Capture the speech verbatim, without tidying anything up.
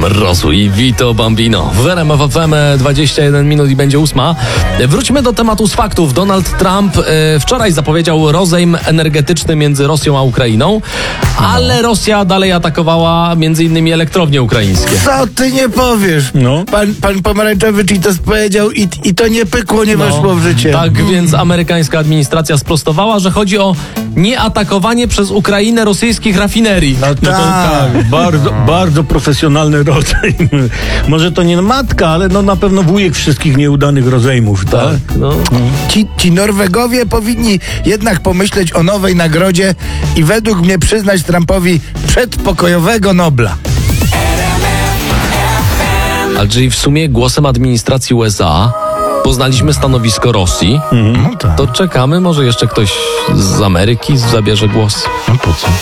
Rosu i Vito Bambino. W R M F F M dwadzieścia jeden minut i będzie ósma. Wróćmy do tematu z faktów. Donald Trump e, wczoraj zapowiedział rozejm energetyczny między Rosją a Ukrainą, ale Rosja dalej atakowała między innymi elektrownie ukraińskie. Co ty nie powiesz? No. Pan, pan Pomarańczowy ci to powiedział i, i to nie pykło, nie weszło w życie. Tak więc amerykańska administracja sprostowała, że chodzi o nieatakowanie przez Ukrainę rosyjskich rafinerii. No to, Tak. tak, bardzo, bardzo profesjonalny rozejm. Może to nie matka, ale no na pewno wujek wszystkich nieudanych rozejmów, tak? Tak, no. Ci, ci Norwegowie powinni jednak pomyśleć o nowej nagrodzie i według mnie przyznać Trumpowi przedpokojowego Nobla. A czyli w sumie głosem administracji U S A poznaliśmy stanowisko Rosji. No tak. To czekamy, może jeszcze ktoś z Ameryki zabierze głos. No po co?